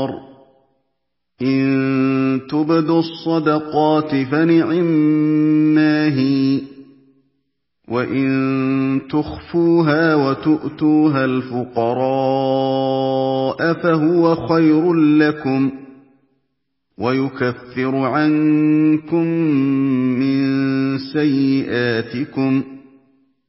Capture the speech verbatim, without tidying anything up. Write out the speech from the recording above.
إن تبدوا الصدقات فنعما هي، وإن تخفوها وتؤتوها الفقراء فهو خير لكم، ويكفر عنكم من سيئاتكم